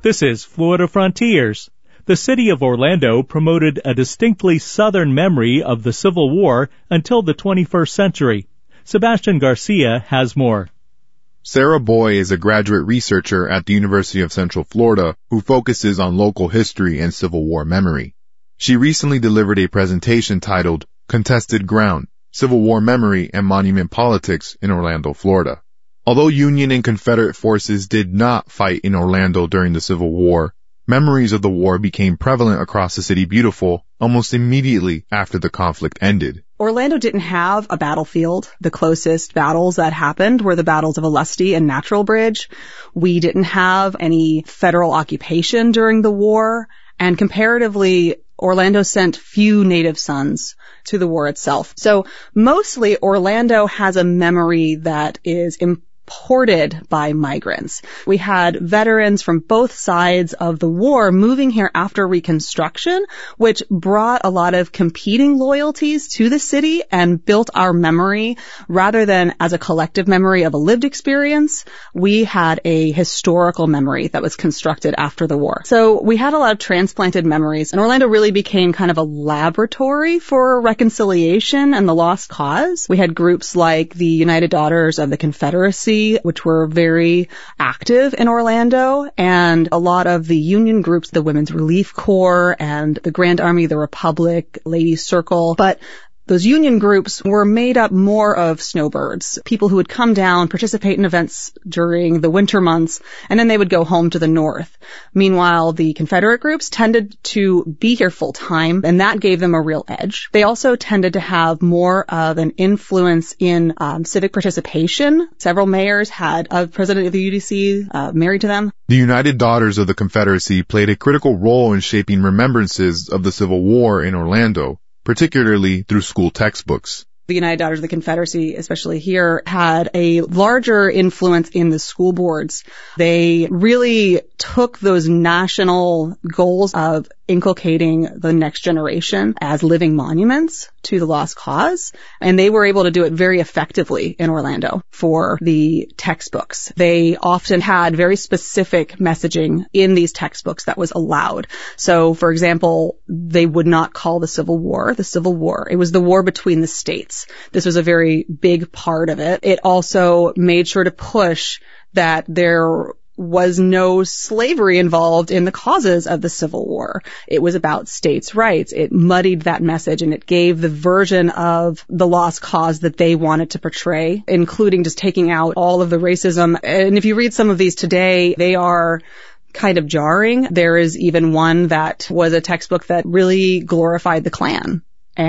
This is Florida Frontiers. The city of Orlando promoted a distinctly Southern memory of the Civil War until the 21st century. Sebastian Garcia has more. Sarah Boy is a graduate researcher at the University of Central Florida who focuses on local history and Civil War memory. She recently delivered a presentation titled Contested Ground, Civil War Memory and Monument Politics in Orlando, Florida. Although Union and Confederate forces did not fight in Orlando during the Civil War, memories of the war became prevalent across the city beautiful almost immediately after the conflict ended. Orlando didn't have a battlefield. The closest battles that happened were the battles of Olustee and Natural Bridge. We didn't have any federal occupation during the war, and comparatively, Orlando sent few native sons to the war itself. So mostly Orlando has a memory that is imported by migrants. We had veterans from both sides of the war moving here after Reconstruction, which brought a lot of competing loyalties to the city and built our memory rather than as a collective memory of a lived experience. We had a historical memory that was constructed after the war. So we had a lot of transplanted memories, and Orlando really became kind of a laboratory for reconciliation and the lost cause. We had groups like the United Daughters of the Confederacy, which were very active in Orlando, and a lot of the union groups, the Women's Relief Corps and the Grand Army of the Republic, Ladies Circle. But those union groups were made up more of snowbirds, people who would come down, participate in events during the winter months, and then they would go home to the north. Meanwhile, the Confederate groups tended to be here full time, and that gave them a real edge. They also tended to have more of an influence in civic participation. Several mayors had a president of the UDC married to them. The United Daughters of the Confederacy played a critical role in shaping remembrances of the Civil War in Orlando, particularly through school textbooks. The United Daughters of the Confederacy, especially here, had a larger influence in the school boards. They really took those national goals of inculcating the next generation as living monuments to the lost cause, and they were able to do it very effectively in Orlando for the textbooks. They often had very specific messaging in these textbooks that was allowed. So, for example, they would not call the Civil War the Civil War. It was the war between the states. This was a very big part of it. It also made sure to push that there was no slavery involved in the causes of the Civil War. It was about states' rights. It muddied that message, and it gave the version of the lost cause that they wanted to portray, including just taking out all of the racism. And if you read some of these today, they are kind of jarring. There is even one that was a textbook that really glorified the Klan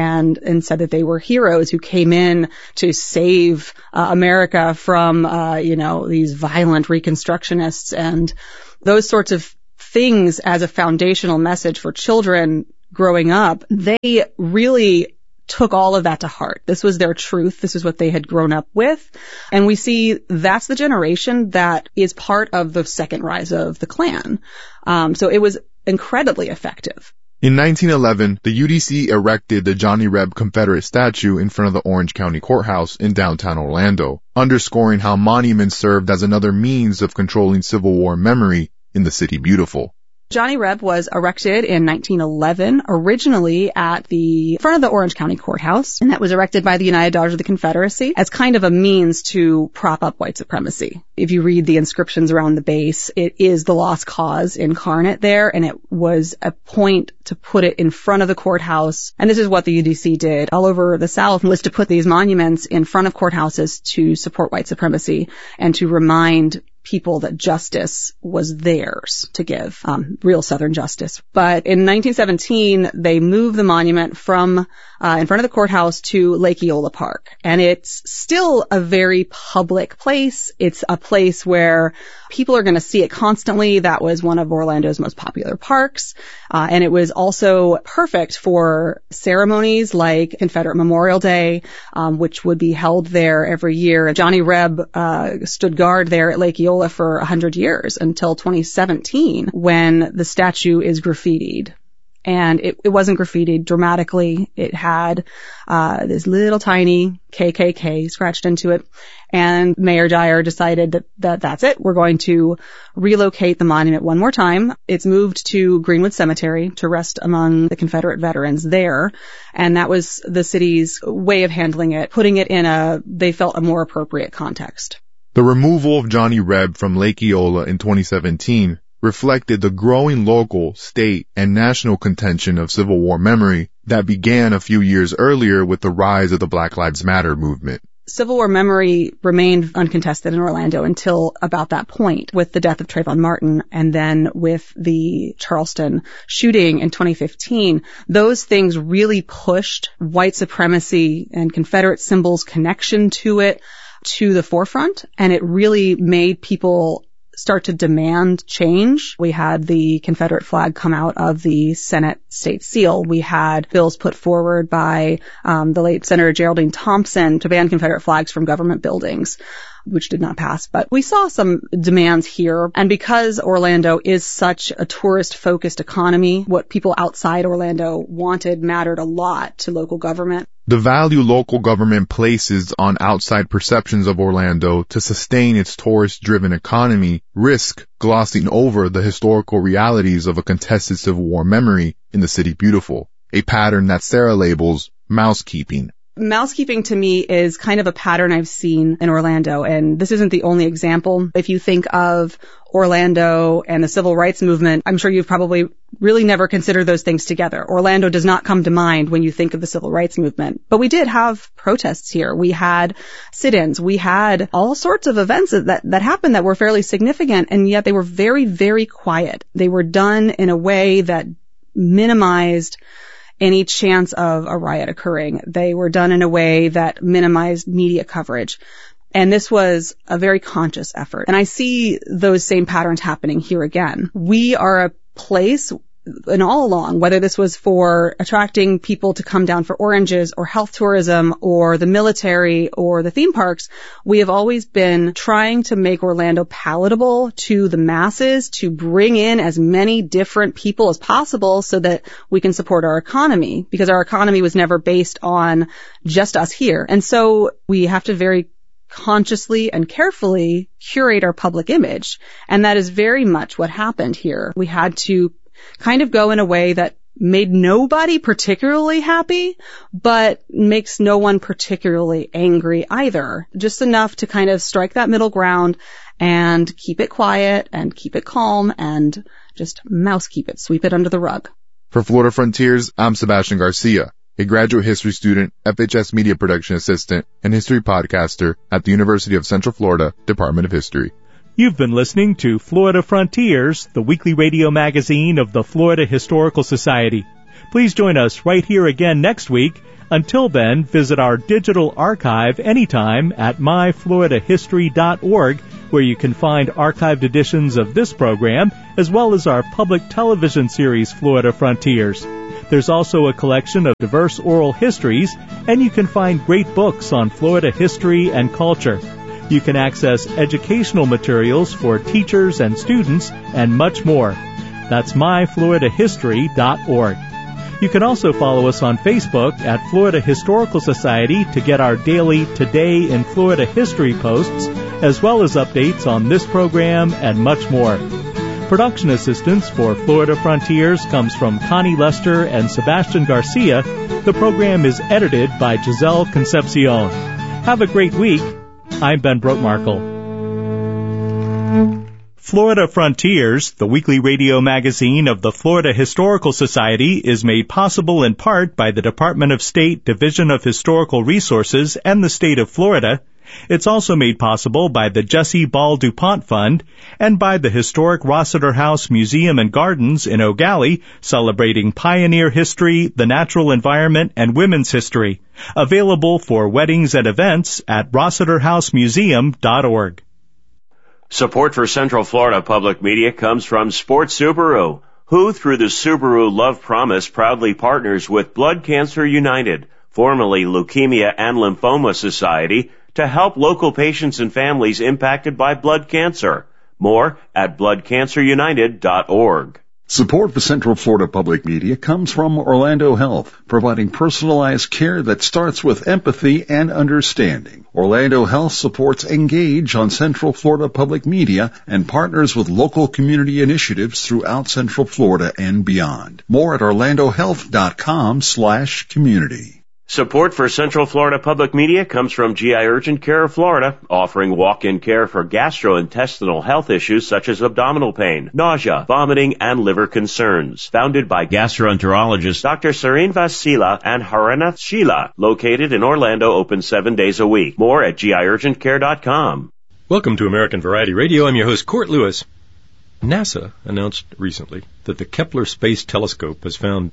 and said that they were heroes who came in to save America from, these violent Reconstructionists, and those sorts of things as a foundational message for children growing up. They really took all of that to heart. This was their truth. This is what they had grown up with. And we see that's the generation that is part of the second rise of the Klan. So it was incredibly effective. In 1911, the UDC erected the Johnny Reb Confederate statue in front of the Orange County Courthouse in downtown Orlando, underscoring how monuments served as another means of controlling Civil War memory in the city beautiful. Johnny Reb was erected in 1911, originally at the front of the Orange County Courthouse, and that was erected by the United Daughters of the Confederacy as kind of a means to prop up white supremacy. If you read the inscriptions around the base, it is the lost cause incarnate there, and it was a point to put it in front of the courthouse. And this is what the UDC did all over the South, was to put these monuments in front of courthouses to support white supremacy and to remind people that justice was theirs to give, real Southern justice. But in 1917, they moved the monument from in front of the courthouse to Lake Eola Park. And it's still a very public place. It's a place where people are going to see it constantly. That was one of Orlando's most popular parks. And it was also perfect for ceremonies like Confederate Memorial Day, which would be held there every year. Johnny Reb stood guard there at Lake Eola for 100 years until 2017, when the statue is graffitied. And it wasn't graffitied dramatically. It had this little tiny KKK scratched into it. And Mayor Dyer decided that that's it. We're going to relocate the monument one more time. It's moved to Greenwood Cemetery to rest among the Confederate veterans there. And that was the city's way of handling it, putting it in they felt a more appropriate context. The removal of Johnny Reb from Lake Eola in 2017 reflected the growing local, state, and national contention of Civil War memory that began a few years earlier with the rise of the Black Lives Matter movement. Civil War memory remained uncontested in Orlando until about that point, with the death of Trayvon Martin and then with the Charleston shooting in 2015. Those things really pushed white supremacy and Confederate symbols connection to it to the forefront, and it really made people start to demand change. We had the Confederate flag come out of the Senate State Seal. We had bills put forward by the late Senator Geraldine Thompson to ban Confederate flags from government buildings, which did not pass. But we saw some demands here. And because Orlando is such a tourist-focused economy, what people outside Orlando wanted mattered a lot to local government. The value local government places on outside perceptions of Orlando to sustain its tourist-driven economy risk glossing over the historical realities of a contested Civil War memory in the City Beautiful, a pattern that Sarah labels mousekeeping. Mousekeeping to me is kind of a pattern I've seen in Orlando, and this isn't the only example. If you think of Orlando and the civil rights movement, I'm sure you've probably really never considered those things together. Orlando does not come to mind when you think of the civil rights movement. But we did have protests here. We had sit-ins. We had all sorts of events that happened that were fairly significant, and yet they were very, very quiet. They were done in a way that minimized any chance of a riot occurring. They were done in a way that minimized media coverage. And this was a very conscious effort. And I see those same patterns happening here again. We are a place, and all along, whether this was for attracting people to come down for oranges or health tourism or the military or the theme parks, we have always been trying to make Orlando palatable to the masses, to bring in as many different people as possible so that we can support our economy, because our economy was never based on just us here. And so we have to very consciously and carefully curate our public image. And that is very much what happened here. We had to kind of go in a way that made nobody particularly happy, but makes no one particularly angry either. Just enough to kind of strike that middle ground and keep it quiet and keep it calm and just mouse keep it, sweep it under the rug. For Florida Frontiers, I'm Sebastian Garcia, a graduate history student, FHS media production assistant, and history podcaster at the University of Central Florida, Department of History. You've been listening to Florida Frontiers, the weekly radio magazine of the Florida Historical Society. Please join us right here again next week. Until then, visit our digital archive anytime at myfloridahistory.org, where you can find archived editions of this program, as well as our public television series, Florida Frontiers. There's also a collection of diverse oral histories, and you can find great books on Florida history and culture. You can access educational materials for teachers and students, and much more. That's myfloridahistory.org. You can also follow us on Facebook at Florida Historical Society to get our daily Today in Florida history posts, as well as updates on this program and much more. Production assistance for Florida Frontiers comes from Connie Lester and Sebastian Garcia. The program is edited by Giselle Concepcion. Have a great week. I'm Ben Brotmarkle. Florida Frontiers, the weekly radio magazine of the Florida Historical Society, is made possible in part by the Department of State Division of Historical Resources and the state of Florida. It's also made possible by the Jesse Ball DuPont Fund and by the historic Rossiter House Museum and Gardens in Eau Gallie, celebrating pioneer history, the natural environment, and women's history. Available for weddings and events at RossiterHouseMuseum.org. Support for Central Florida Public Media comes from Sports Subaru, who, through the Subaru Love Promise, proudly partners with Blood Cancer United, formerly Leukemia and Lymphoma Society, to help local patients and families impacted by blood cancer. More at bloodcancerunited.org. Support for Central Florida Public Media comes from Orlando Health, providing personalized care that starts with empathy and understanding. Orlando Health supports Engage on Central Florida Public Media and partners with local community initiatives throughout Central Florida and beyond. More at orlandohealth.com/community. Support for Central Florida Public Media comes from GI Urgent Care of Florida, offering walk-in care for gastrointestinal health issues such as abdominal pain, nausea, vomiting, and liver concerns. Founded by gastroenterologists Dr. Srinivas Sila and Haranath Sheila, located in Orlando, open 7 days a week. More at giurgentcare.com. Welcome to American Variety Radio. I'm your host, Court Lewis. NASA announced recently that the Kepler Space Telescope has found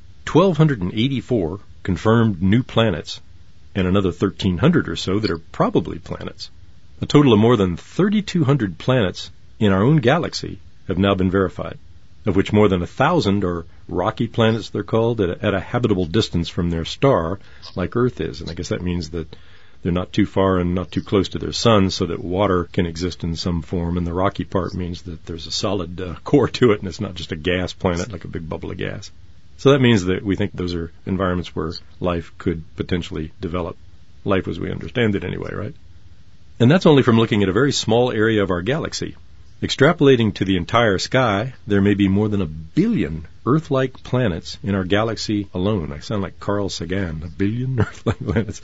1,284 confirmed new planets, and another 1,300 or so that are probably planets. A total of more than 3,200 planets in our own galaxy have now been verified, of which more than 1,000 are rocky planets, they're called, at a habitable distance from their star, like Earth is. And I guess that means that they're not too far and not too close to their sun so that water can exist in some form. And the rocky part means that there's a solid core to it, and it's not just a gas planet like a big bubble of gas. So that means that we think those are environments where life could potentially develop. Life as we understand it anyway, right? And that's only from looking at a very small area of our galaxy. Extrapolating to the entire sky, there may be more than 1 billion Earth-like planets in our galaxy alone. I sound like Carl Sagan, 1 billion Earth-like planets.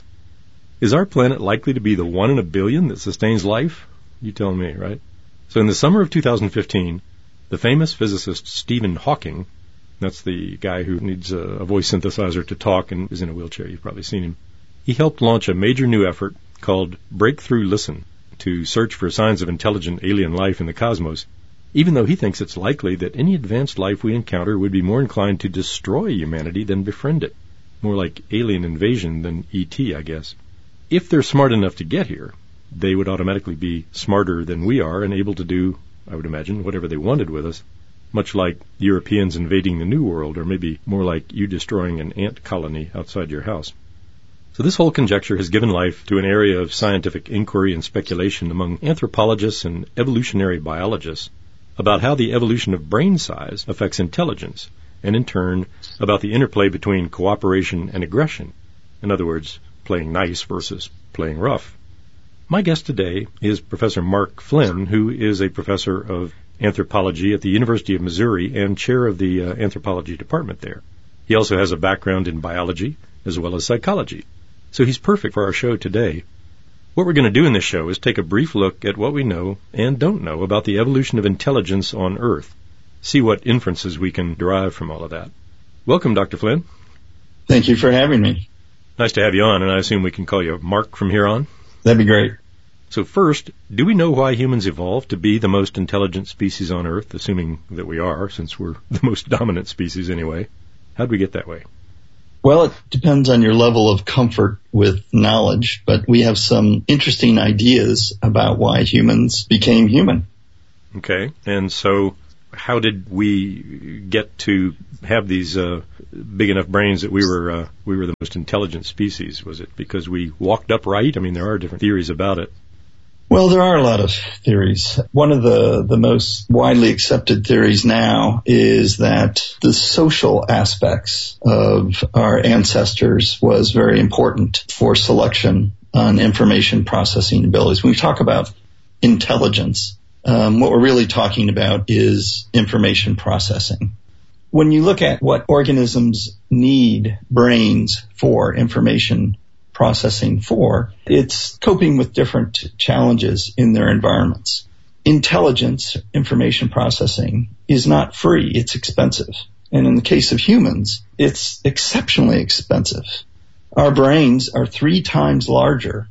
Is our planet likely to be the 1 in a billion that sustains life? You tell me, right? So in the summer of 2015, the famous physicist Stephen Hawking, that's the guy who needs a voice synthesizer to talk and is in a wheelchair. You've probably seen him. He helped launch a major new effort called Breakthrough Listen to search for signs of intelligent alien life in the cosmos, even though he thinks it's likely that any advanced life we encounter would be more inclined to destroy humanity than befriend it. More like alien invasion than E.T., I guess. If they're smart enough to get here, they would automatically be smarter than we are and able to do, I would imagine, whatever they wanted with us. Much like Europeans invading the New World, or maybe more like you destroying an ant colony outside your house. So this whole conjecture has given life to an area of scientific inquiry and speculation among anthropologists and evolutionary biologists about how the evolution of brain size affects intelligence, and in turn about the interplay between cooperation and aggression. In other words, playing nice versus playing rough. My guest today is Professor Mark Flynn, who is a professor of anthropology at the University of Missouri and chair of the anthropology department there. He also has a background in biology as well as psychology. So he's perfect for our show today. What we're going to do in this show is take a brief look at what we know and don't know about the evolution of intelligence on Earth. See what inferences we can derive from all of that. Welcome, Dr. Flynn. Thank you for having me. Nice to have you on, and I assume we can call you Mark from here on? That'd be great. So first, do we know why humans evolved to be the most intelligent species on Earth, assuming that we are, since we're the most dominant species anyway? How'd we get that way? Well, it depends on your level of comfort with knowledge, but we have some interesting ideas about why humans became human. Okay, and so how did we get to have these big enough brains that we were the most intelligent species? Was it because we walked upright? I mean, there are different theories about it. Well, there are a lot of theories. One of the most widely accepted theories now is that the social aspects of our ancestors was very important for selection on information processing abilities. When we talk about intelligence, what we're really talking about is information processing. When you look at what organisms need brains for information processing for, it's coping with different challenges in their environments. Intelligence, information processing, is not free. It's expensive. And in the case of humans, it's exceptionally expensive. Our brains are 3 times larger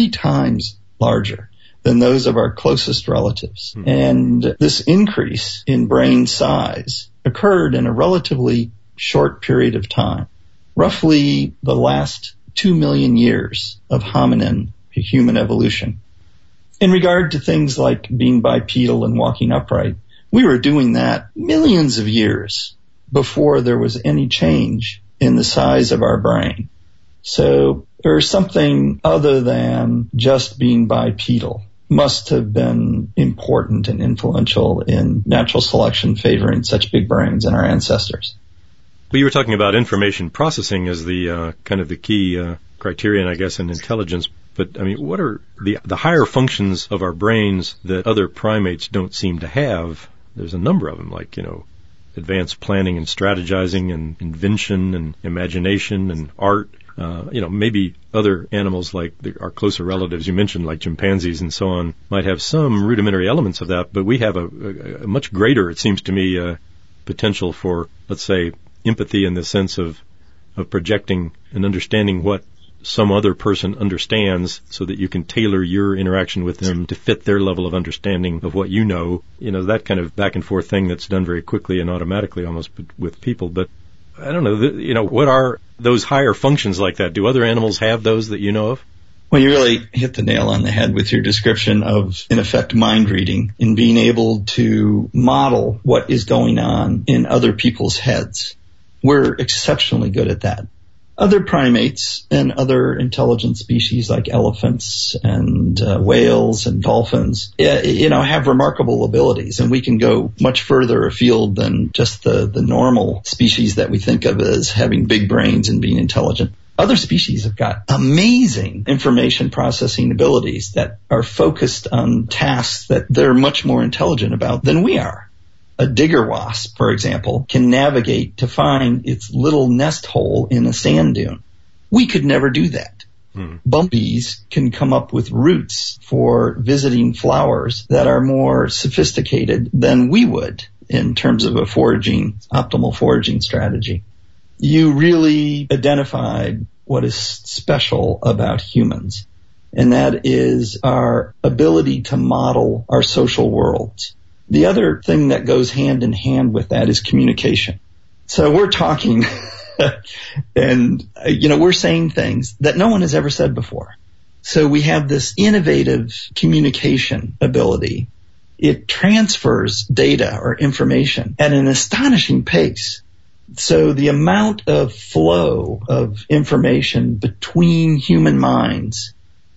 than those of our closest relatives. And this increase in brain size occurred in a relatively short period of time, roughly the last 2 million years of hominin human evolution. In regard to things like being bipedal and walking upright, we were doing that millions of years before there was any change in the size of our brain. So there's something other than just being bipedal must have been important and influential in natural selection favoring such big brains in our ancestors. Well, you were talking about information processing as the kind of the key criterion, I guess, in intelligence. But, I mean, what are the higher functions of our brains that other primates don't seem to have? There's a number of them, like, advanced planning and strategizing and invention and imagination and art. Maybe other animals like our closer relatives you mentioned, like chimpanzees and so on, might have some rudimentary elements of that, but we have a much greater, it seems to me, potential for, let's say, empathy in the sense of projecting and understanding what some other person understands so that you can tailor your interaction with them to fit their level of understanding of what you know. That kind of back and forth thing that's done very quickly and automatically almost with people. But I don't know, what are those higher functions like that? Do other animals have those that you know of? Well, you really hit the nail on the head with your description of, in effect, mind reading and being able to model what is going on in other people's heads. We're exceptionally good at that. Other primates and other intelligent species like elephants and whales and dolphins, have remarkable abilities, and we can go much further afield than just the normal species that we think of as having big brains and being intelligent. Other species have got amazing information processing abilities that are focused on tasks that they're much more intelligent about than we are. A digger wasp, for example, can navigate to find its little nest hole in a sand dune. We could never do that. Bumblebees can come up with routes for visiting flowers that are more sophisticated than we would in terms of a optimal foraging strategy. You really identified what is special about humans, and that is our ability to model our social worlds. The other thing that goes hand in hand with that is communication. So we're talking and, we're saying things that no one has ever said before. So we have this innovative communication ability. It transfers data or information at an astonishing pace. So the amount of flow of information between human minds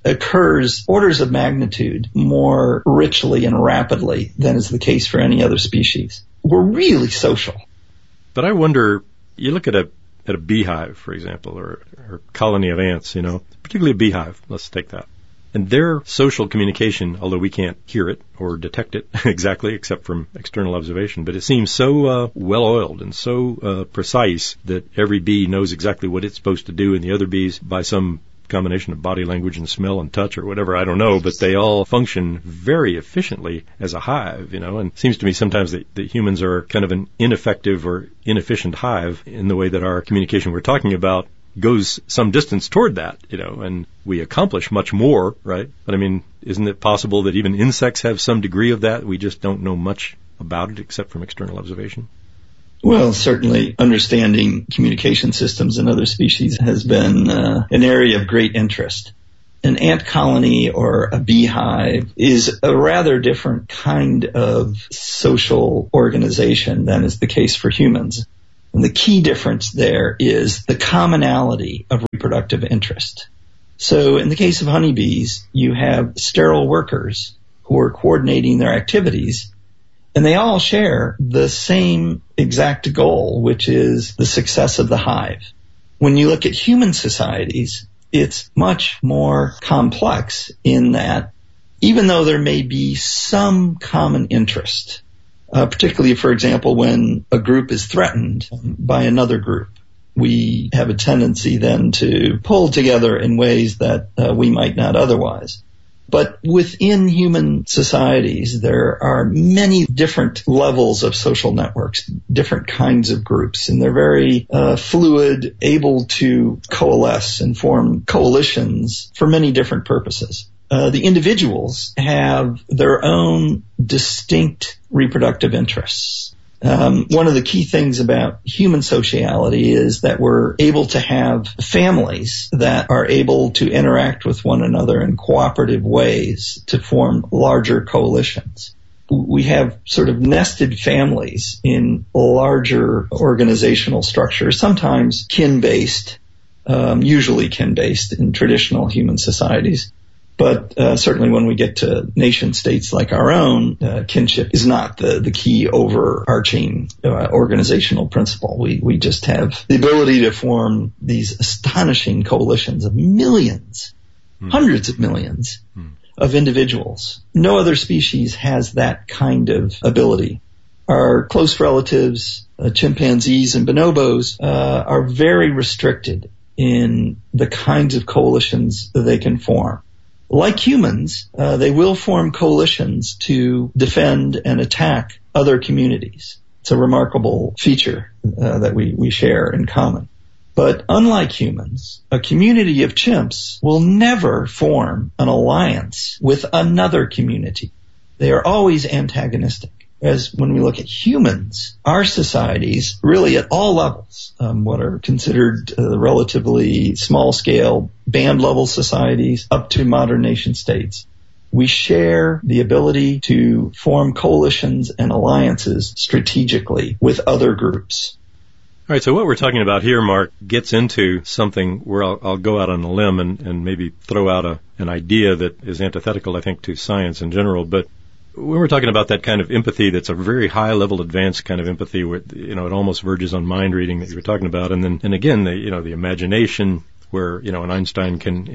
occurs orders of magnitude more richly and rapidly than is the case for any other species. We're really social. But I wonder, you look at a beehive, for example, or a colony of ants, particularly a beehive, let's take that. And their social communication, although we can't hear it or detect it exactly except from external observation, but it seems so well-oiled and so precise that every bee knows exactly what it's supposed to do, and the other bees, by some combination of body language and smell and touch or whatever, I don't know, but they all function very efficiently as a hive, and it seems to me sometimes that humans are kind of an ineffective or inefficient hive in the way that our communication we're talking about goes some distance toward that, and we accomplish much more, right? But I mean, isn't it possible that even insects have some degree of that? We just don't know much about it except from external observation. Well, certainly understanding communication systems in other species has been an area of great interest. An ant colony or a beehive is a rather different kind of social organization than is the case for humans. And the key difference there is the commonality of reproductive interest. So in the case of honeybees, you have sterile workers who are coordinating their activities, and they all share the same exact goal, which is the success of the hive. When you look at human societies, it's much more complex in that even though there may be some common interest, particularly, for example, when a group is threatened by another group, we have a tendency then to pull together in ways that we might not otherwise. But within human societies, there are many different levels of social networks, different kinds of groups, and they're very fluid, able to coalesce and form coalitions for many different purposes. The individuals have their own distinct reproductive interests. One of the key things about human sociality is that we're able to have families that are able to interact with one another in cooperative ways to form larger coalitions. We have sort of nested families in larger organizational structures, sometimes kin-based, usually kin-based in traditional human societies. But certainly when we get to nation states like our own, kinship is not the key overarching organizational principle. We just have the ability to form these astonishing coalitions of millions, hundreds of millions of individuals. No other species has that kind of ability. Our close relatives, chimpanzees and bonobos, are very restricted in the kinds of coalitions that they can form. Like humans, they will form coalitions to defend and attack other communities. It's a remarkable feature that we share in common. But unlike humans, a community of chimps will never form an alliance with another community. They are always antagonistic. As when we look at humans, our societies, really at all levels, what are considered relatively small-scale band-level societies up to modern nation-states, we share the ability to form coalitions and alliances strategically with other groups. All right, so what we're talking about here, Mark, gets into something where I'll go out on a limb and maybe throw out an idea that is antithetical, I think, to science in general, but when we're talking about that kind of empathy that's a very high-level advanced kind of empathy where, it almost verges on mind reading that you were talking about, and again, the imagination where, an Einstein can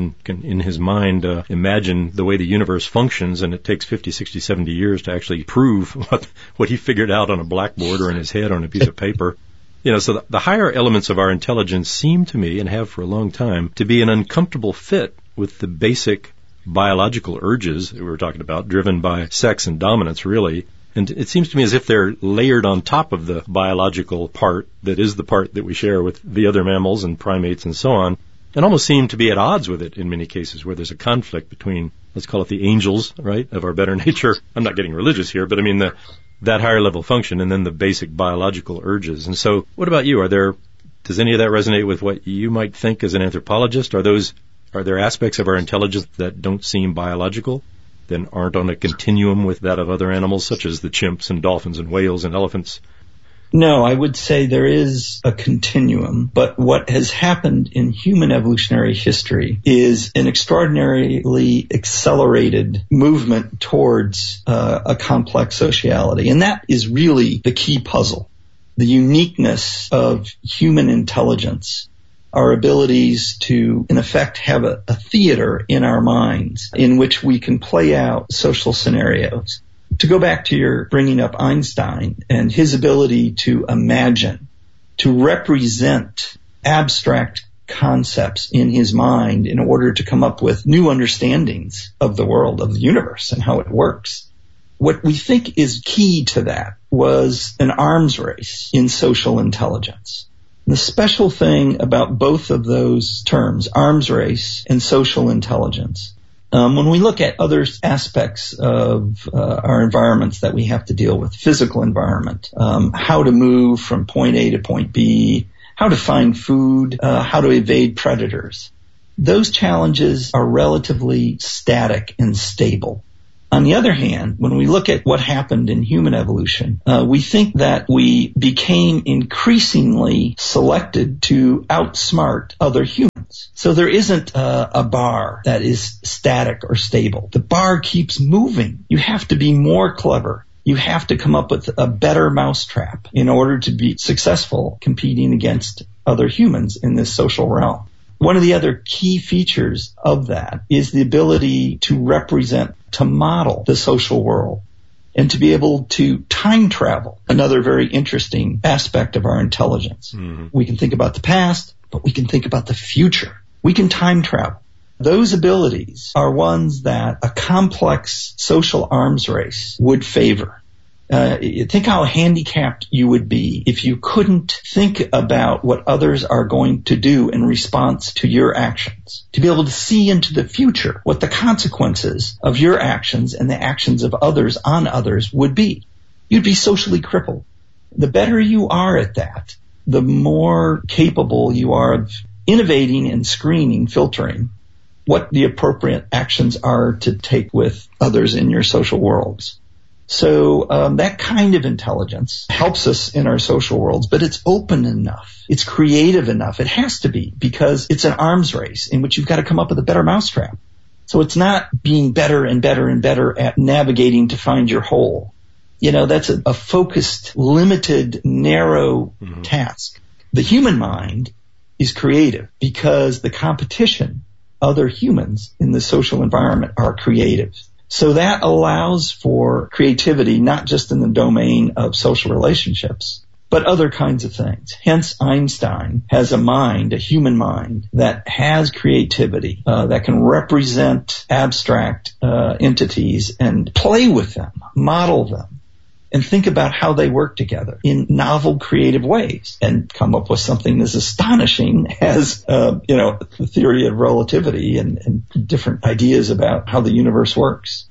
in his mind, imagine the way the universe functions, and it takes 50, 60, 70 years to actually prove what he figured out on a blackboard or in his head or on a piece of paper. So the higher elements of our intelligence seem to me, and have for a long time, to be an uncomfortable fit with the basic biological urges that we were talking about, driven by sex and dominance, really. And it seems to me as if they're layered on top of the biological part that is the part that we share with the other mammals and primates and so on, and almost seem to be at odds with it in many cases, where there's a conflict between, let's call it the angels, right, of our better nature. I'm not getting religious here, but I mean that higher level function and then the basic biological urges. And so what about you? Does any of that resonate with what you might think as an anthropologist? Are there aspects of our intelligence that don't seem biological, then aren't on a continuum with that of other animals, such as the chimps and dolphins and whales and elephants? No, I would say there is a continuum, but what has happened in human evolutionary history is an extraordinarily accelerated movement towards a complex sociality, and that is really the key puzzle. The uniqueness of human intelligence, our abilities to, in effect, have a theater in our minds in which we can play out social scenarios. To go back to your bringing up Einstein and his ability to imagine, to represent abstract concepts in his mind in order to come up with new understandings of the world, of the universe, and how it works. What we think is key to that was an arms race in social intelligence. The special thing about both of those terms, arms race and social intelligence, when we look at other aspects of our environments that we have to deal with, physical environment, how to move from point A to point B, how to find food, how to evade predators, those challenges are relatively static and stable. On the other hand, when we look at what happened in human evolution, we think that we became increasingly selected to outsmart other humans. So there isn't a bar that is static or stable. The bar keeps moving. You have to be more clever. You have to come up with a better mousetrap in order to be successful competing against other humans in this social realm. One of the other key features of that is the ability to represent, to model the social world, and to be able to time travel, another very interesting aspect of our intelligence. Mm-hmm. We can think about the past, but we can think about the future. We can time travel. Those abilities are ones that a complex social arms race would favor. Think how handicapped you would be if you couldn't think about what others are going to do in response to your actions. To be able to see into the future what the consequences of your actions and the actions of others on others would be. You'd be socially crippled. The better you are at that, the more capable you are of innovating and screening, filtering what the appropriate actions are to take with others in your social worlds. So that kind of intelligence helps us in our social worlds, but it's open enough. It's creative enough. It has to be, because it's an arms race in which you've got to come up with a better mousetrap. So it's not being better and better and better at navigating to find your whole. That's a focused, limited, narrow task. The human mind is creative because the competition, other humans in the social environment are creative. So that allows for creativity, not just in the domain of social relationships, but other kinds of things. Hence, Einstein has a mind, a human mind, that has creativity, that can represent abstract entities and play with them, model them, and think about how they work together in novel, creative ways, and come up with something as astonishing as, the theory of relativity and different ideas about how the universe works.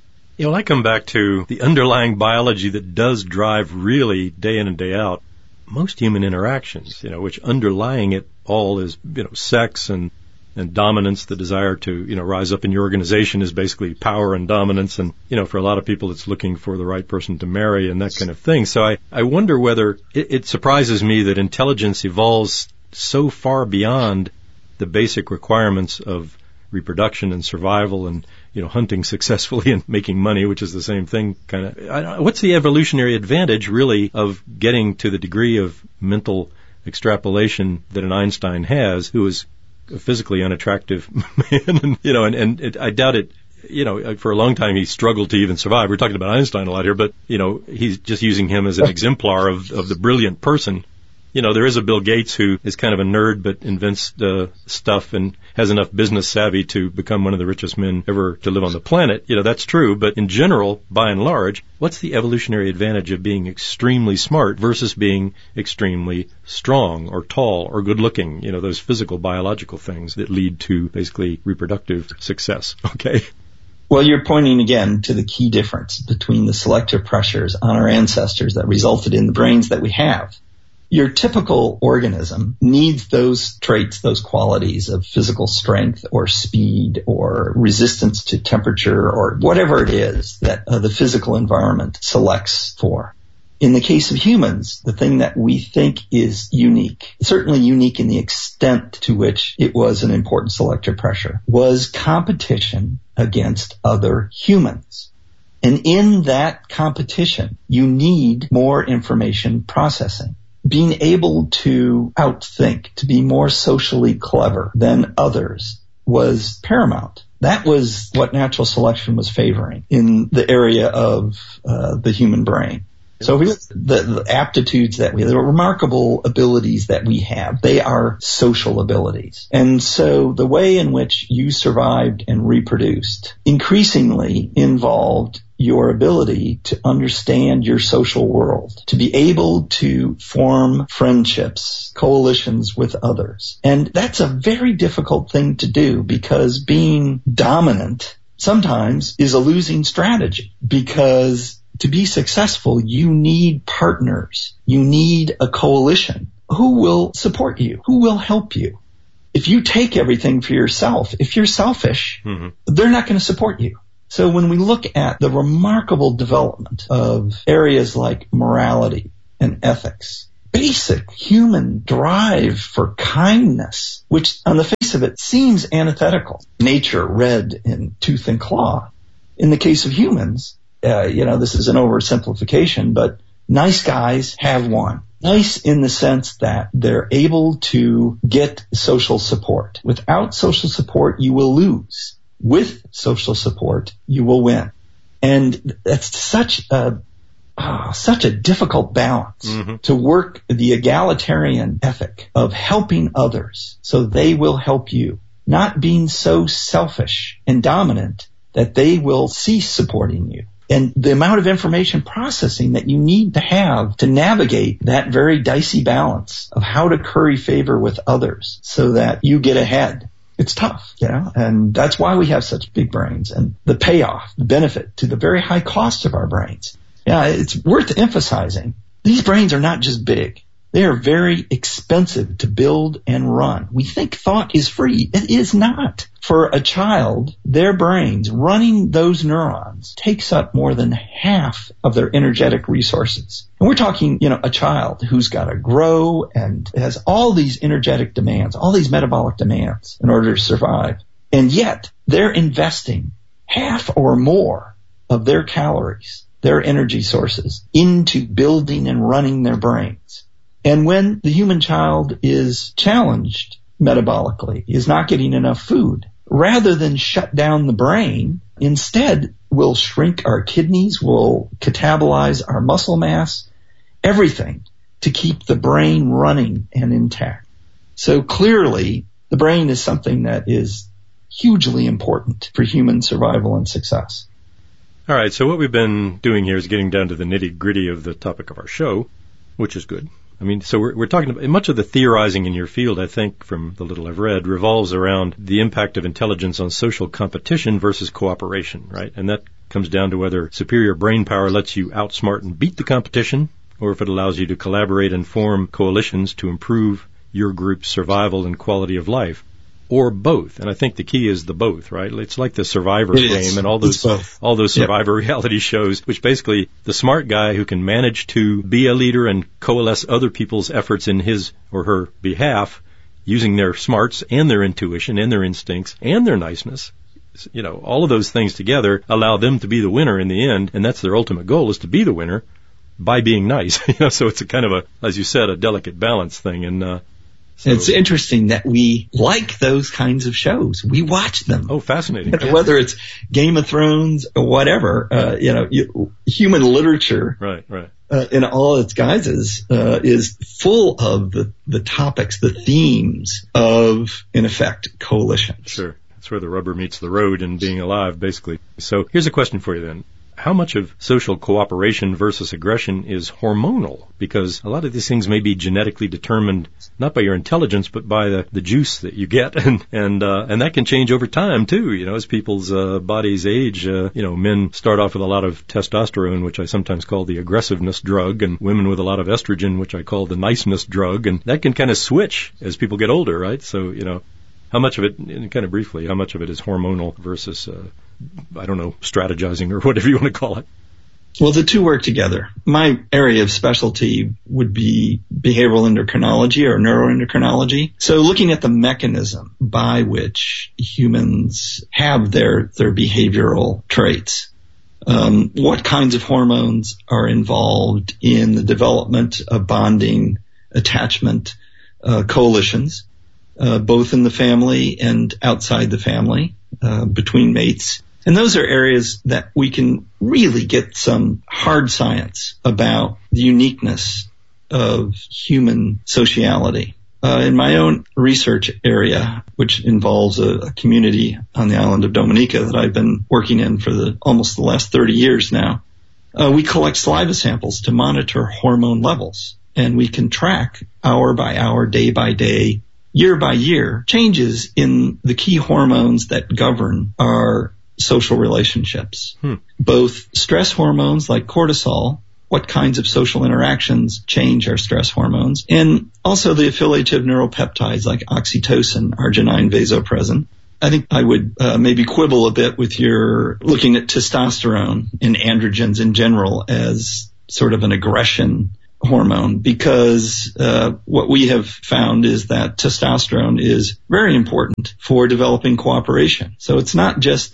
I come back to the underlying biology that does drive really day in and day out most human interactions, which underlying it all is, sex and dominance. The desire to, rise up in your organization is basically power and dominance. And, for a lot of people, it's looking for the right person to marry and that kind of thing. So I wonder whether it surprises me that intelligence evolves so far beyond the basic requirements of reproduction and survival and, hunting successfully and making money, which is the same thing kind of. What's the evolutionary advantage really of getting to the degree of mental extrapolation that an Einstein has, who is a physically unattractive man, and I doubt it, for a long time he struggled to even survive. We're talking about Einstein a lot here, but, he's just using him as an exemplar of the brilliant person. There is a Bill Gates who is kind of a nerd but invents stuff and has enough business savvy to become one of the richest men ever to live on the planet. That's true, but in general, by and large, what's the evolutionary advantage of being extremely smart versus being extremely strong or tall or good looking? Those physical, biological things that lead to basically reproductive success. Okay. Well, you're pointing again to the key difference between the selective pressures on our ancestors that resulted in the brains that we have. Your typical organism needs those traits, those qualities of physical strength or speed or resistance to temperature or whatever it is that the physical environment selects for. In the case of humans, the thing that we think is unique, certainly unique in the extent to which it was an important selective pressure, was competition against other humans. And in that competition, you need more information processing. Being able to outthink, to be more socially clever than others was paramount. That was what natural selection was favoring in the area of the human brain. So the aptitudes that the remarkable abilities that we have, they are social abilities. And so the way in which you survived and reproduced increasingly involved your ability to understand your social world, to be able to form friendships, coalitions with others. And that's a very difficult thing to do because being dominant sometimes is a losing strategy, because to be successful, you need partners. You need a coalition. Who will support you? Who will help you? If you take everything for yourself, if you're selfish, they're not going to support you. So when we look at the remarkable development of areas like morality and ethics, basic human drive for kindness, which on the face of it seems antithetical, nature red in tooth and claw. In the case of humans, this is an oversimplification, but nice guys have won. Nice in the sense that they're able to get social support. Without social support, you will lose. With social support, you will win. And that's such a difficult balance to work the egalitarian ethic of helping others so they will help you, not being so selfish and dominant that they will cease supporting you. And the amount of information processing that you need to have to navigate that very dicey balance of how to curry favor with others so that you get ahead. It's tough, and that's why we have such big brains, and the payoff, the benefit to the very high cost of our brains. Yeah, it's worth emphasizing. These brains are not just big. They are very expensive to build and run. We think thought is free. It is not. For a child, their brains, running those neurons, takes up more than half of their energetic resources. And we're talking, a child who's got to grow and has all these energetic demands, all these metabolic demands in order to survive. And yet they're investing half or more of their calories, their energy sources, into building and running their brains. And when the human child is challenged metabolically, is not getting enough food, rather than shut down the brain, instead we'll shrink our kidneys, we'll catabolize our muscle mass, everything to keep the brain running and intact. So clearly, the brain is something that is hugely important for human survival and success. All right, so what we've been doing here is getting down to the nitty-gritty of the topic of our show, which is good. I mean, so we're talking about much of the theorizing in your field, I think, from the little I've read, revolves around the impact of intelligence on social competition versus cooperation, right? And that comes down to whether superior brain power lets you outsmart and beat the competition, or if it allows you to collaborate and form coalitions to improve your group's survival and quality of life, or both. And I think the key is the both, right? It's like the Survivor game and all those Survivor reality shows, which basically the smart guy who can manage to be a leader and coalesce other people's efforts in his or her behalf using their smarts and their intuition and their instincts and their niceness, you know, all of those things together allow them to be the winner in the end. And that's their ultimate goal, is to be the winner by being nice. You know, so it's a kind of a, as you said, a delicate balance thing. And, so it's interesting that we like those kinds of shows. We watch them. Oh, fascinating. Whether it's Game of Thrones or whatever, human literature. Right. In all its guises, is full of the topics, the themes of, in effect, coalitions. Sure. That's where the rubber meets the road in being alive, basically. So here's a question for you then. How much of social cooperation versus aggression is hormonal? Because a lot of these things may be genetically determined, not by your intelligence, but by the juice that you get. And that can change over time, too. You know, as people's bodies age, men start off with a lot of testosterone, which I sometimes call the aggressiveness drug, and women with a lot of estrogen, which I call the niceness drug. And that can kind of switch as people get older, right? So, you know, how much of it, kind of briefly, how much of it is hormonal versus strategizing or whatever you want to call it? Well, the two work together. My area of specialty would be behavioral endocrinology or neuroendocrinology. So looking at the mechanism by which humans have their behavioral traits. What kinds of hormones are involved in the development of bonding, attachment, coalitions, both in the family and outside the family, between mates. And those are areas that we can really get some hard science about the uniqueness of human sociality. In my own research area, which involves a community on the island of Dominica that I've been working in for almost the last 30 years now, we collect saliva samples to monitor hormone levels. And we can track hour by hour, day by day, year by year, changes in the key hormones that govern our social relationships. Both stress hormones like cortisol, what kinds of social interactions change our stress hormones, and also the affiliative neuropeptides like oxytocin, arginine, vasopressin. I think I would maybe quibble a bit with your looking at testosterone and androgens in general as sort of an aggression hormone, because what we have found is that testosterone is very important for developing cooperation. So it's not just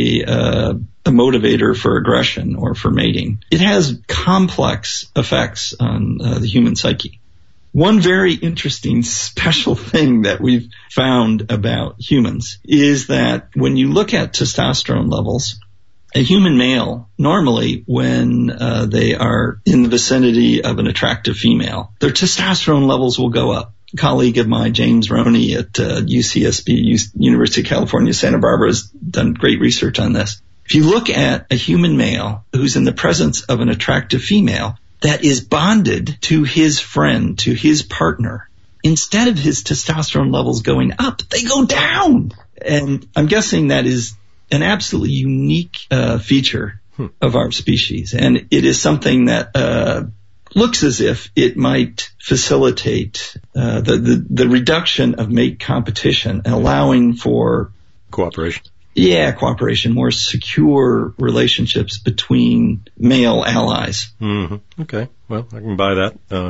a motivator for aggression or for mating. It has complex effects on the human psyche. One very interesting special thing that we've found about humans is that when you look at testosterone levels, a human male, normally when they are in the vicinity of an attractive female, their testosterone levels will go up. A colleague of mine, James Roney at UCSB, University of California, Santa Barbara, has done great research on this. If you look at a human male who's in the presence of an attractive female that is bonded to his friend, to his partner, instead of his testosterone levels going up, they go down. And I'm guessing that is an absolutely unique feature of our species. And it is something that looks as if it might facilitate the reduction of mate competition and allowing for cooperation. Yeah, cooperation, more secure relationships between male allies. Mm-hmm. Okay, well, I can buy that.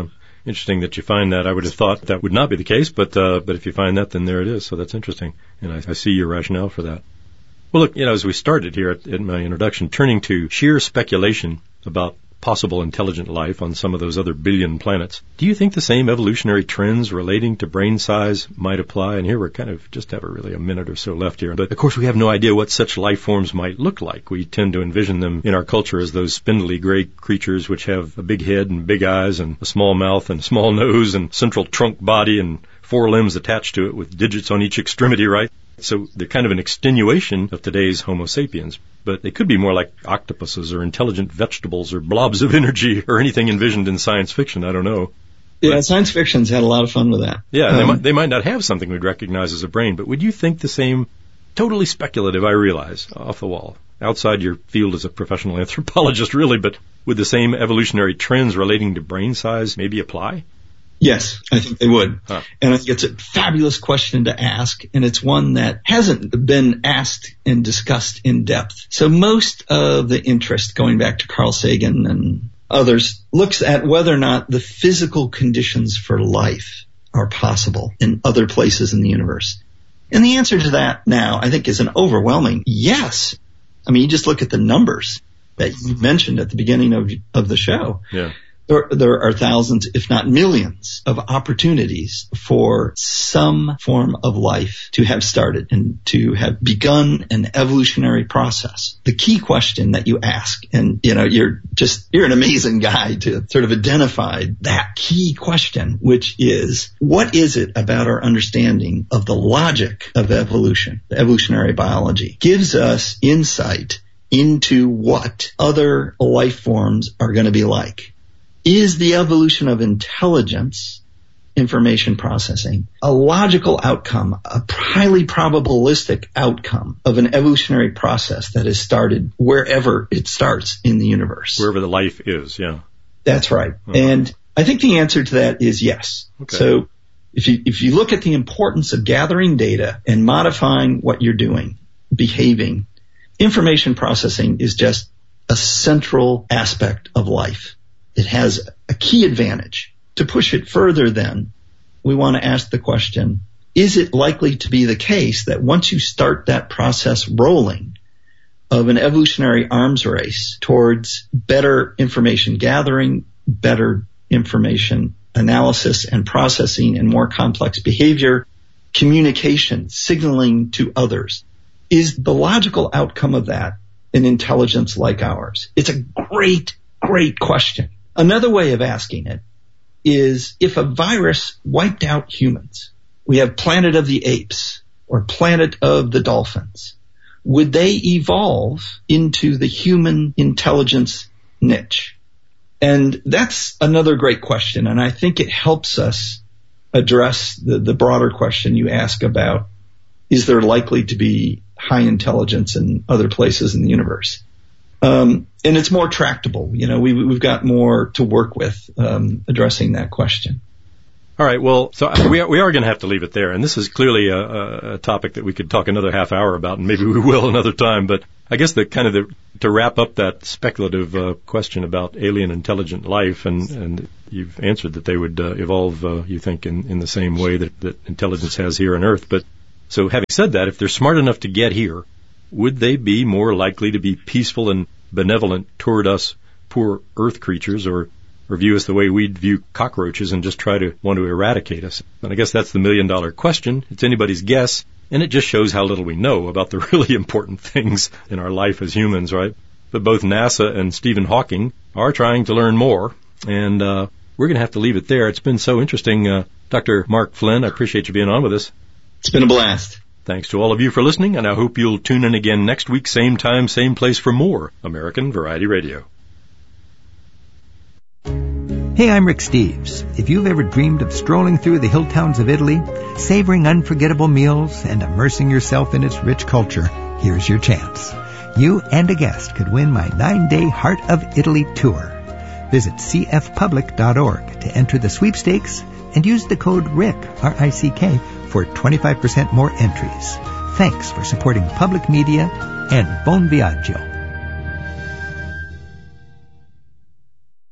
interesting that you find that. I would have thought that would not be the case, but if you find that, then there it is. So that's interesting, and I see your rationale for that. Well, look, as we started here at my introduction, turning to sheer speculation about possible intelligent life on some of those other billion planets, do you think the same evolutionary trends relating to brain size might apply? And here we're kind of just have a minute or so left here. But of course we have no idea what such life forms might look like. We tend to envision them in our culture as those spindly gray creatures which have a big head and big eyes and a small mouth and small nose and central trunk body and 4 limbs attached to it with digits on each extremity, right? So they're kind of an extenuation of today's Homo sapiens. But they could be more like octopuses or intelligent vegetables or blobs of energy or anything envisioned in science fiction. I don't know. Yeah, science fiction's had a lot of fun with that. Yeah, they might not have something we'd recognize as a brain, but would you think the same? Totally speculative, I realize, off the wall, outside your field as a professional anthropologist, really, but would the same evolutionary trends relating to brain size maybe apply? Yes, I think they would. And I think it's a fabulous question to ask, and it's one that hasn't been asked and discussed in depth. So most of the interest, going back to Carl Sagan and others, looks at whether or not the physical conditions for life are possible in other places in the universe. And the answer to that now, I think, is an overwhelming yes. I mean, you just look at the numbers that you mentioned at the beginning of the show. Yeah. There are thousands, if not millions, of opportunities for some form of life to have started and to have begun an evolutionary process. The key question that you ask, and you're an amazing guy to sort of identify that key question, which is, what is it about our understanding of the logic of evolution, evolutionary biology, gives us insight into what other life forms are going to be like? Is the evolution of intelligence, information processing, a logical outcome, a highly probabilistic outcome of an evolutionary process that has started wherever it starts in the universe? Wherever the life is, yeah. That's right. Uh-huh. And I think the answer to that is yes. Okay. So if you look at the importance of gathering data and modifying what you're doing, behaving, information processing is just a central aspect of life. It has a key advantage. To push it further, then, we want to ask the question, is it likely to be the case that once you start that process rolling of an evolutionary arms race towards better information gathering, better information analysis and processing, and more complex behavior, communication, signaling to others, is the logical outcome of that an intelligence like ours? It's a great question. Another way of asking it is, if a virus wiped out humans, we have Planet of the Apes or Planet of the Dolphins, would they evolve into the human intelligence niche? And that's another great question, and I think it helps us address the broader question you ask about, is there likely to be high intelligence in other places in the universe? And it's more tractable. We've got more to work with addressing that question. All right. Well, so we are going to have to leave it there. And this is clearly a topic that we could talk another half hour about, and maybe we will another time. But I guess to wrap up that speculative question about alien intelligent life, and you've answered that they would evolve, you think, in the same way that intelligence has here on Earth. But so having said that, if they're smart enough to get here, would they be more likely to be peaceful and benevolent toward us poor Earth creatures, or view us the way we'd view cockroaches and just try to want to eradicate us? And I guess that's the million-dollar question. It's anybody's guess, and it just shows how little we know about the really important things in our life as humans, right? But both NASA and Stephen Hawking are trying to learn more, and we're going to have to leave it there. It's been so interesting. Dr. Mark Flynn, I appreciate you being on with us. It's been a blast. Thanks to all of you for listening, and I hope you'll tune in again next week, same time, same place, for more American Variety Radio. Hey, I'm Rick Steves. If you've ever dreamed of strolling through the hill towns of Italy, savoring unforgettable meals, and immersing yourself in its rich culture, here's your chance. You and a guest could win my 9-day Heart of Italy tour. Visit cfpublic.org to enter the sweepstakes and use the code RICK, R-I-C-K, for 25% more entries. Thanks for supporting public media, and bon viaggio.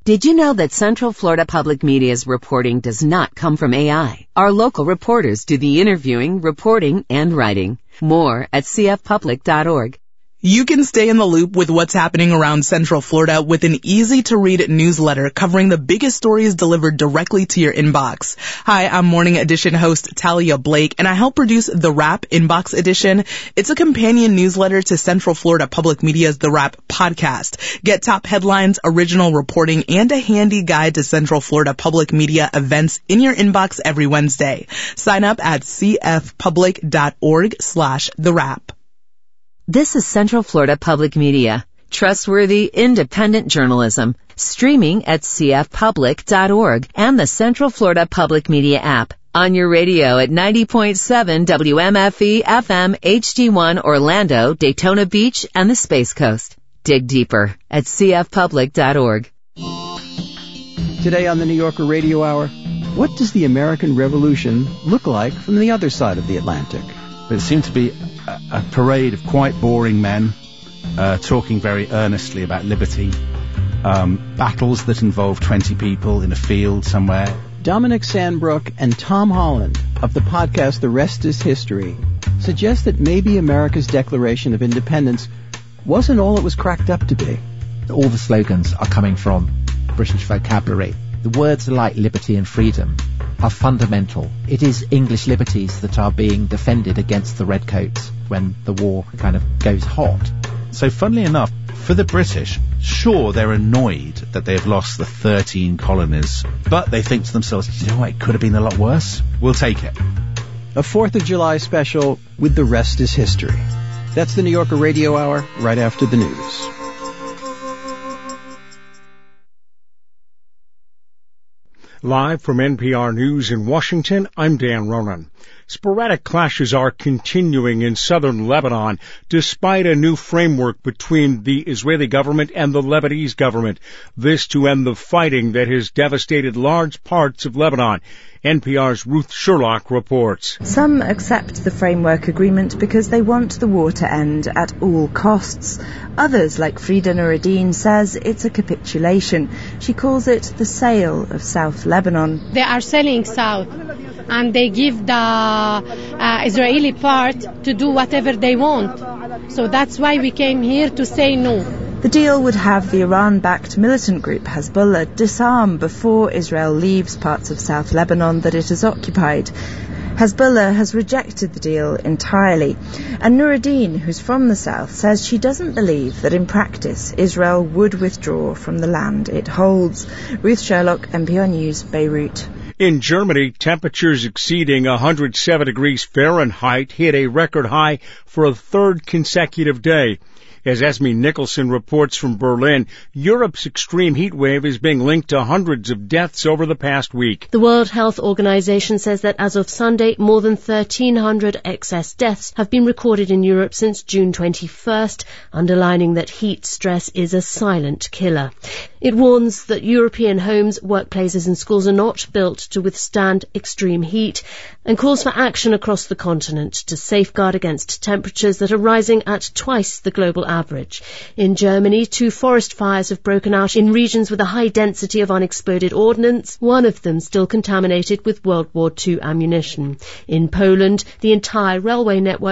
Did you know that Central Florida Public Media's reporting does not come from AI? Our local reporters do the interviewing, reporting, and writing. More at cfpublic.org. You can stay in the loop with what's happening around Central Florida with an easy-to-read newsletter covering the biggest stories delivered directly to your inbox. Hi, I'm Morning Edition host Talia Blake, and I help produce The Wrap Inbox Edition. It's a companion newsletter to Central Florida Public Media's The Wrap podcast. Get top headlines, original reporting, and a handy guide to Central Florida Public Media events in your inbox every Wednesday. Sign up at cfpublic.org/The Wrap. This is Central Florida Public Media, trustworthy, independent journalism, streaming at cfpublic.org and the Central Florida Public Media app. On your radio at 90.7 WMFE FM HD1 Orlando, Daytona Beach, and the Space Coast. Dig deeper at cfpublic.org. Today on the New Yorker Radio Hour, what does the American Revolution look like from the other side of the Atlantic? It seemed to be a parade of quite boring men talking very earnestly about liberty, battles that involve 20 people in a field somewhere. Dominic Sandbrook and Tom Holland of the podcast The Rest is History suggest that maybe America's Declaration of Independence wasn't all it was cracked up to be. All the slogans are coming from British vocabulary. The words like liberty and freedom are fundamental. It is English liberties that are being defended against the redcoats when the war kind of goes hot. So funnily enough, for the British, sure, they're annoyed that they've lost the 13 colonies, but they think to themselves, you know what, it could have been a lot worse. We'll take it. A 4th of July special with The Rest is History. That's the New Yorker Radio Hour right after the news. Live from NPR News in Washington, I'm Dan Ronan. Sporadic clashes are continuing in southern Lebanon despite a new framework between the Israeli government and the Lebanese government. This to end the fighting that has devastated large parts of Lebanon. NPR's Ruth Sherlock reports. Some accept the framework agreement because they want the war to end at all costs. Others, like Frida Nuruddin, says it's a capitulation. She calls it the sale of South Lebanon. They are selling South, and they give the Israeli part to do whatever they want. So that's why we came here to say no. The deal would have the Iran-backed militant group Hezbollah disarm before Israel leaves parts of South Lebanon that it has occupied. Hezbollah has rejected the deal entirely, and Nuruddin, who's from the south, says she doesn't believe that in practice Israel would withdraw from the land it holds. Ruth Sherlock, NPR News, Beirut. In Germany, temperatures exceeding 107 degrees Fahrenheit hit a record high for a third consecutive day. As Esme Nicholson reports from Berlin, Europe's extreme heat wave is being linked to hundreds of deaths over the past week. The World Health Organization says that as of Sunday, more than 1,300 excess deaths have been recorded in Europe since June 21st, underlining that heat stress is a silent killer. It warns that European homes, workplaces and schools are not built to withstand extreme heat, and calls for action across the continent to safeguard against temperatures that are rising at twice the global average. In Germany, 2 forest fires have broken out in regions with a high density of unexploded ordnance, one of them still contaminated with World War II ammunition. In Poland, the entire railway network